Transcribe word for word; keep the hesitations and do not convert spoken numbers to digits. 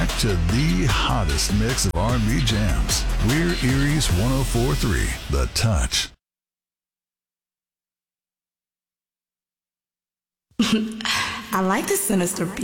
back to the hottest mix of R and B jams. We're Erie's one oh four point three, The Touch. I like the sinister beat.